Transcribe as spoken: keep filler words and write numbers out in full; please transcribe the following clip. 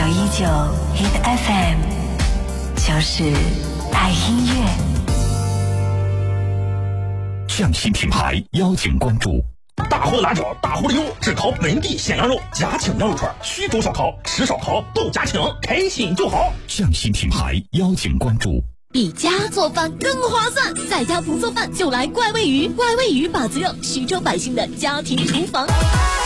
一九 Hit F M， 就是爱音乐。 匠心品牌邀请关注。 大货的辣椒，大货的油，只烤本地鲜羊肉，家庭羊肉串，徐州烧烤，吃烧烤都家庭，开心就好。 匠心品牌邀请关注。 比家做饭更划算，在家不做饭就来怪味鱼，怪味鱼把子肉，徐州百姓的家庭厨房。